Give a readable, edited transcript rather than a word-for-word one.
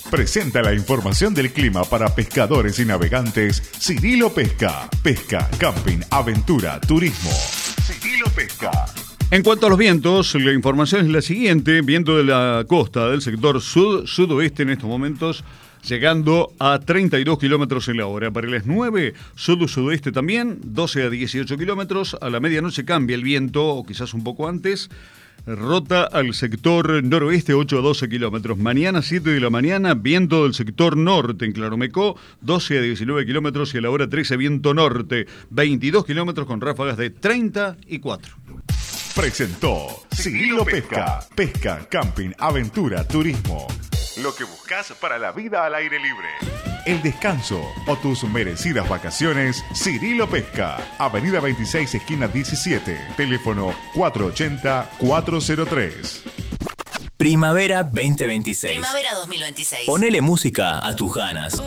Presenta la información del clima para pescadores y navegantes Cirilo Pesca. Pesca, camping, aventura, turismo. Cirilo Pesca. En cuanto a los vientos, la información es la siguiente. Viento de la costa del sector sud-sudoeste en estos momentos llegando a 32 kilómetros en la hora. Para las 9, sud-sudoeste también, 12 a 18 kilómetros. A la medianoche cambia el viento, o quizás un poco antes. Rota al sector noroeste, 8 a 12 kilómetros. Mañana, 7 de la mañana, viento del sector norte en Claromecó, 12 a 19 kilómetros. Y a la hora 13, viento norte, 22 kilómetros con ráfagas de 34. Presentó Cirilo Pesca. Pesca, camping, aventura, turismo. Lo que buscas para la vida al aire libre. El descanso o tus merecidas vacaciones, Cirilo Pesca. Avenida 26, esquina 17. Teléfono 480-403. Primavera 2026. Primavera 2026. Ponele música a tus ganas.